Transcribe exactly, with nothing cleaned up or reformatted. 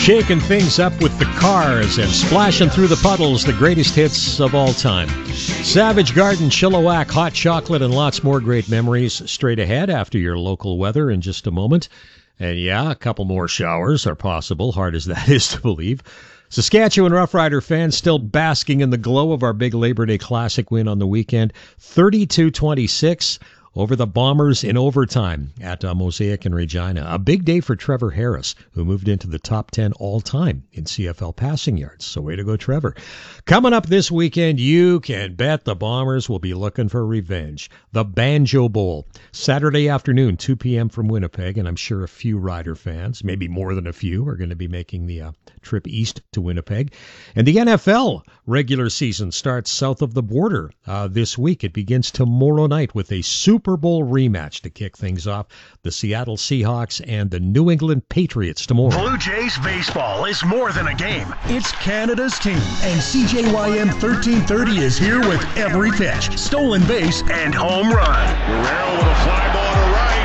Shaking things up with the Cars and splashing through the puddles, the greatest hits of all time. Savage Garden, Chilliwack, hot chocolate, and lots more great memories straight ahead after your local weather in just a moment. And yeah, a couple more showers are possible, hard as that is to believe. Saskatchewan Roughrider fans still basking in the glow of our big Labor Day Classic win on the weekend, thirty-two twenty-six. Over the Bombers in overtime at uh, Mosaic in Regina. A big day for Trevor Harris, who moved into the top ten all-time in C F L passing yards. So way to go, Trevor. Coming up this weekend, you can bet the Bombers will be looking for revenge. The Banjo Bowl, Saturday afternoon, two p.m. from Winnipeg, and I'm sure a few Rider fans, maybe more than a few, are going to be making the uh, trip east to Winnipeg. And the N F L regular season starts south of the border uh, this week. It begins tomorrow night with a Super Bowl rematch to kick things off. The Seattle Seahawks and the New England Patriots tomorrow. Blue Jays baseball is more than a game. It's Canada's team. And C J Y M thirteen thirty is here with every pitch, stolen base, and home run. Guerrero with a fly ball to right.